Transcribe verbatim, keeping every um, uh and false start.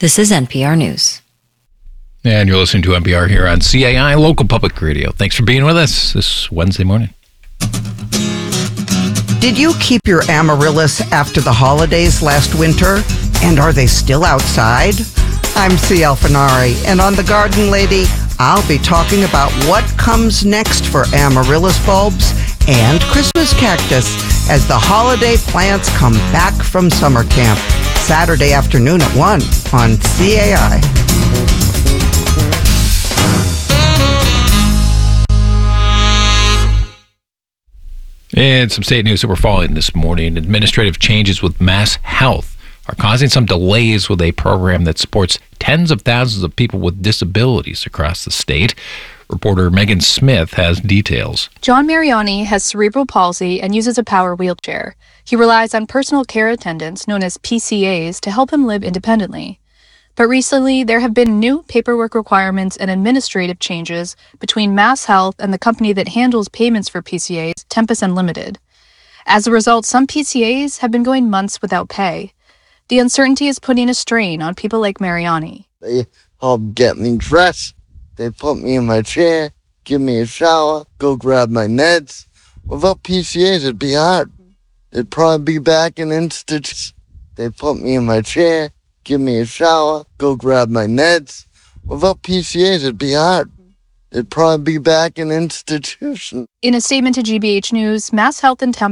This is N P R News. And you're listening to N P R here on C A I Local Public Radio. Thanks for being with us this Wednesday morning. Did you keep your amaryllis after the holidays last winter? And are they still outside? I'm C. Alfinari, and on The Garden Lady, I'll be talking about what comes next for amaryllis bulbs and Christmas cactus as the holiday plants come back from summer camp. Saturday afternoon at one on C A I. And some state news that we're following this morning. Administrative changes with Mass Health are causing some delays with a program that supports tens of thousands of people with disabilities across the state. Reporter Megan Smith has details. John Mariani has cerebral palsy and uses a power wheelchair. He relies on personal care attendants, known as P C As, to help him live independently. But recently, there have been new paperwork requirements and administrative changes between Mass Health and the company that handles payments for P C As, Tempus Unlimited. As a result, some P C As have been going months without pay. The uncertainty is putting a strain on people like Mariani. They help get me dressed. They put me in my chair, give me a shower, go grab my meds. Without P C As, it'd be hard. It'd probably be back in institutions. They put me in my chair, give me a shower, go grab my meds. Without P C As, it'd be hard. It'd probably be back in institution. In a statement to G B H News, Mass Health and Tempus